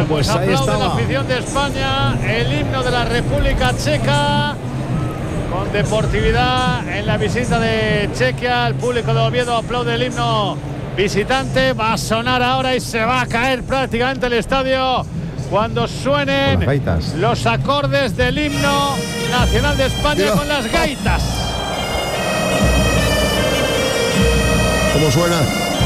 Pues ahí aplaude estaba la afición de España, el himno de la República Checa, con deportividad en la visita de Chequia. El público de Oviedo aplaude el himno visitante. Va a sonar ahora y se va a caer prácticamente el estadio cuando suenen los acordes del himno nacional de España. Con las gaitas. ¿Cómo suena?